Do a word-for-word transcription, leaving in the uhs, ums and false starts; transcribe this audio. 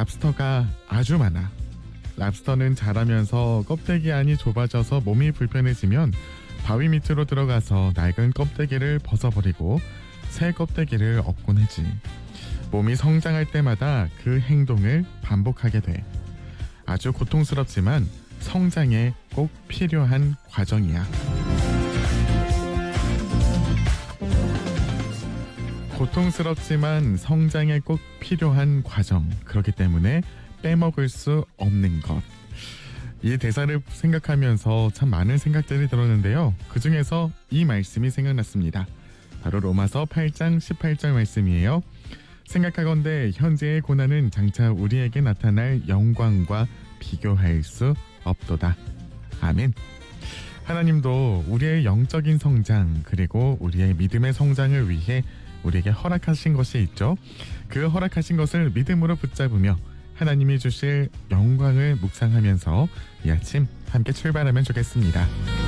랍스터가 아주 많아. 랍스터는 자라면서 껍데기 안이 좁아져서 몸이 불편해지면 바위 밑으로 들어가서 낡은 껍데기를 벗어버리고 새 껍데기를 얻곤 하지. 몸이 성장할 때마다 그 행동을 반복하게 돼. 아주 고통스럽지만 성장에 꼭 필요한 과정이야. 고통스럽지만 성장에 꼭 필요한 과정. 그렇기 때문에 빼먹을 수 없는 것. 이 대사를 생각하면서 참 많은 생각들이 들었는데요. 그 중에서 이 말씀이 생각났습니다. 바로 로마서 팔 장 십팔 절 말씀이에요. 생각하건대 현재의 고난은 장차 우리에게 나타날 영광과 비교할 수 없도다. 아멘. 하나님도 우리의 영적인 성장 그리고 우리의 믿음의 성장을 위해 우리에게 허락하신 것이 있죠. 그 허락하신 것을 믿음으로 붙잡으며 하나님이 주실 영광을 묵상하면서 이 아침 함께 출발하면 좋겠습니다.